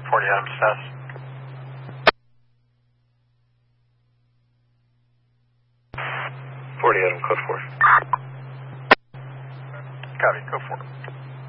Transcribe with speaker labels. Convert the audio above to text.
Speaker 1: 40 Adams Test.
Speaker 2: Adam, code 4.
Speaker 1: Copy, go for it.